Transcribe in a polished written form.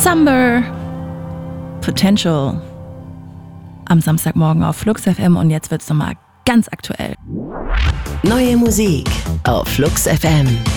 Summer Potential am Samstagmorgen auf Flux FM und jetzt wird's nochmal ganz aktuell. Neue Musik auf Flux FM.